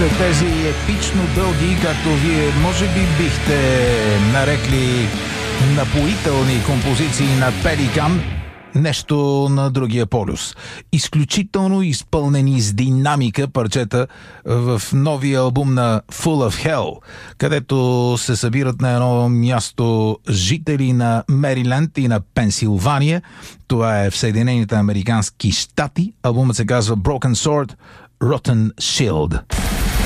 след тези епично дълги, както вие може би бихте нарекли напоителни композиции на Пеликан, нещо на другия полюс. Изключително изпълнени с динамика парчета в новия албум на Full of Hell, където се събират на едно място жители на Мериленд и на Пенсилвания. Това е в Съединените американски щати. Албумът се казва Broken Sword, Rotten Shield.